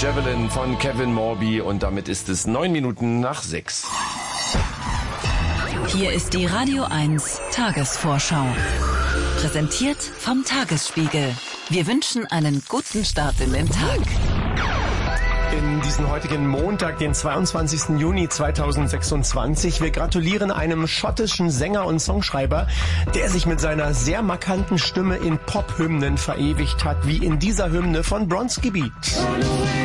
Javelin von Kevin Morby und damit ist es 6:09. Hier ist die Radio 1 Tagesvorschau. Präsentiert vom Tagesspiegel. Wir wünschen einen guten Start in den Tag. In diesen heutigen Montag, den 22. Juni 2026. Wir gratulieren einem schottischen Sänger und Songschreiber, der sich mit seiner sehr markanten Stimme in Pop-Hymnen verewigt hat, wie in dieser Hymne von Bronski Beat.